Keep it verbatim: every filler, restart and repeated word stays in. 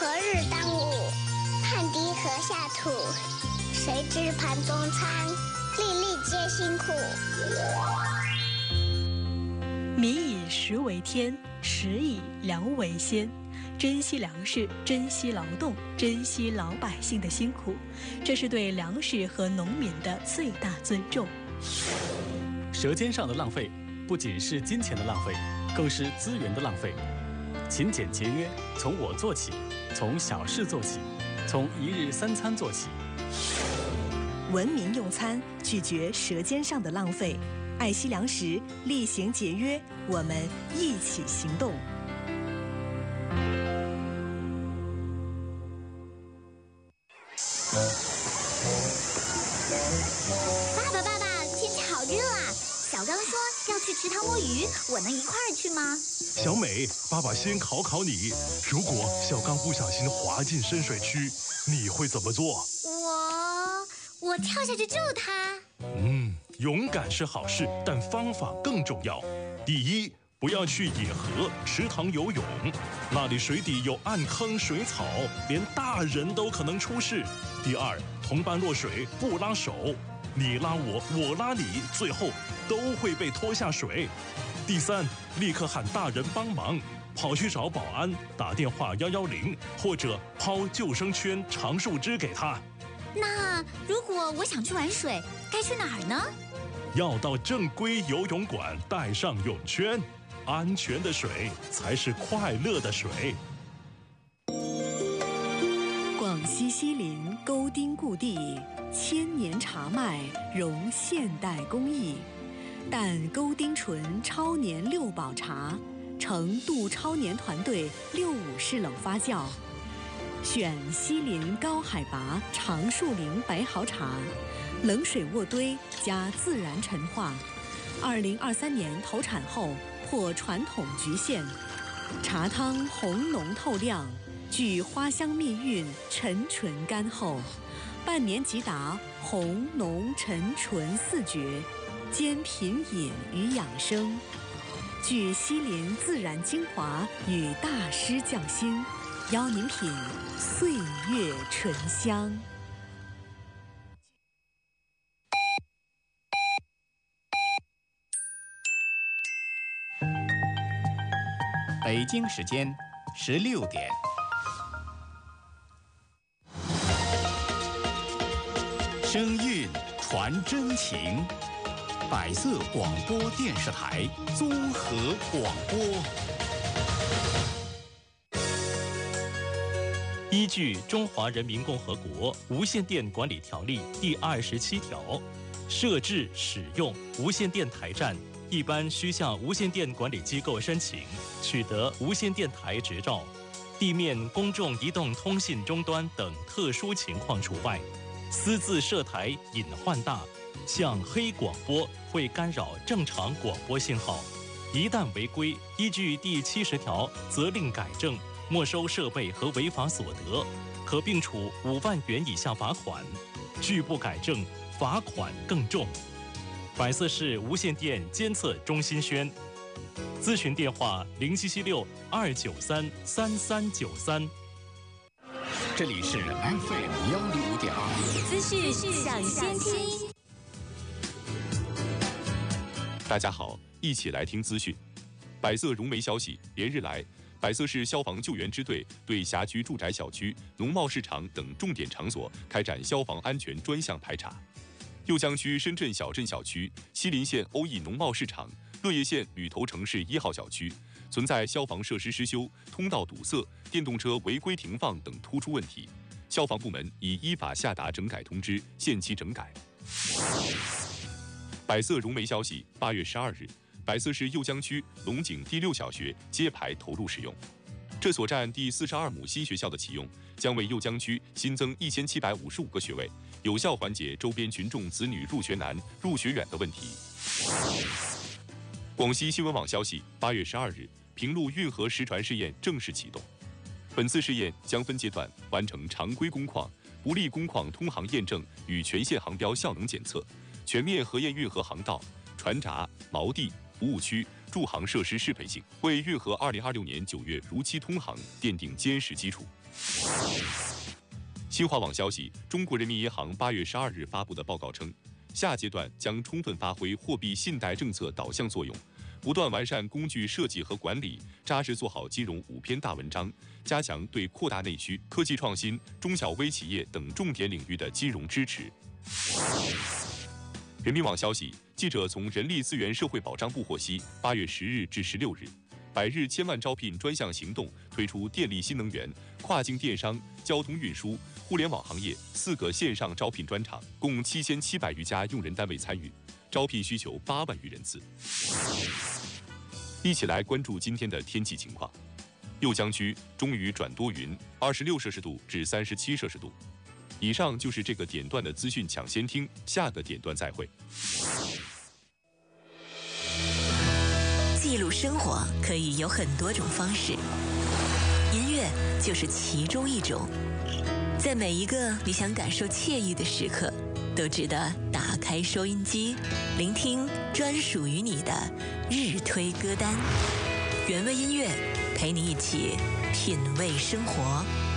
何日当午，汗滴禾下土。谁知盘中餐，粒粒皆辛苦。 民以食为天，食以粮为先。珍惜粮食，珍惜劳动，珍惜老百姓的辛苦，这是对粮食和农民的最大尊重。 舌尖上的浪费，不仅是金钱的浪费，更是资源的浪费。勤俭节约，从我做起，从小事做起，从一日三餐做起。 文明用餐，拒绝舌尖上的浪费，爱惜粮食，厉行节约，我们一起行动。 爸爸，爸爸，天气好热啊！小刚说要去池塘摸鱼，我能一块儿去吗？ 小美，爸爸先考考你，如果小刚不小心滑进深水区，你会怎么做？ 我我跳下去救他。 嗯，勇敢是好事，但方法更重要。第一，不要去野河、池塘游泳，那里水底有暗坑、水草，连大人都可能出事。第二，同伴落水不拉手，你拉我，我拉你，最后都会被拖下水。第三，立刻喊大人帮忙，跑去找保安，打电话一一零，或者抛救生圈、长树枝给他。 那如果我想去玩水，该去哪儿呢？ 要到正规游泳馆，带上泳圈。安全的水才是快乐的水。 广西西林沟丁故地，千年茶麦融现代工艺，但沟丁醇超年六保茶，成杜超年团队六五式冷发酵，选西林高海拔长树林白毫茶，冷水渥堆加自然陈化，二零二三年投产后破传统局限，茶汤红浓透亮，具花香蜜韵，沉醇甘厚，半年即达红浓沉醇四绝，兼品饮与养生，具西林自然精华与大师匠心，邀您品岁月醇香。 北京时间十六点。声韵传真情，百色广播电视台综合广播。 依据《中华人民共和国无线电管理条例》第二十七条，设置使用无线电台站一般需向无线电管理机构申请，取得无线电台执照。地面公众移动通信终端等特殊情况除外。私自设台隐患大，像黑广播会干扰正常广播信号，一旦违规，依据第七十条责令改正、没收设备和违法所得，可并处五万元以下罚款；拒不改正，罚款更重。百色市无线电监测中心宣，咨询电话零七七六二九三三三九三。 这里是 F M 幺零五点二， 资讯抢先听。 大家好，一起来听资讯。百色融媒消息，连日来，百色市消防救援支队对辖区住宅小区、农贸市场等重点场所开展消防安全专项排查。邺江区深圳小镇小区、西林县欧义农贸市场、乐业县吕头城市一号小区存在消防设施失修、通道堵塞、电动车违规停放等突出问题，消防部门已依法下达整改通知，限期整改。百色融媒消息，八月十二日，百色市邺江区龙井第六小学揭牌投入使用。这所占地四十二亩新学校的启用，将为邺江区新增一千七百五十五个学位，有效缓解周边群众子女入学难、入学远的问题。广西新闻网消息，八月十二日，平陆运河实船试验正式启动。本次试验将分阶段完成常规工况、不利工况通航验证与全线航标效能检测，全面核验运河航道、船闸、锚地、服务区、 驻航设施适配性，为运河二零二六年九月如期通航奠定坚实基础。新华网消息，中国人民银行八月十二日发布的报告称，下阶段将充分发挥货币信贷政策导向作用，不断完善工具设计和管理，扎实做好金融五篇大文章，加强对扩大内需、科技创新、中小微企业等重点领域的金融支持。人民网消息，记者从人力资源社会保障部获悉，八月十日至十六日，百日千万招聘专项行动推出电力新能源、跨境电商、交通运输、互联网行业四个线上招聘专场，共七千七百余家用人单位参与，招聘需求八万余人次。一起来关注今天的天气情况。酉江区中雨转多云，二十六摄氏度至三十七摄氏度。以上就是这个点段的资讯抢先听，下个点段再会。 记录生活可以有很多种方式，音乐就是其中一种。在每一个你想感受惬意的时刻，都值得打开收音机，聆听专属于你的日推歌单。原味音乐陪你一起品味生活。